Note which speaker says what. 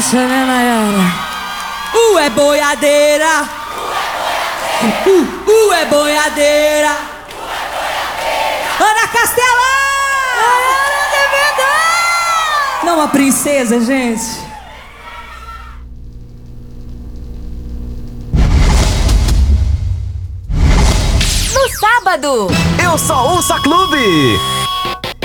Speaker 1: gosta, né, Nayara? É boiadeira. É boiadeira. Ana Castela! Não, uma princesa, gente.
Speaker 2: No sábado,
Speaker 3: Eu Só Ouço a Clube.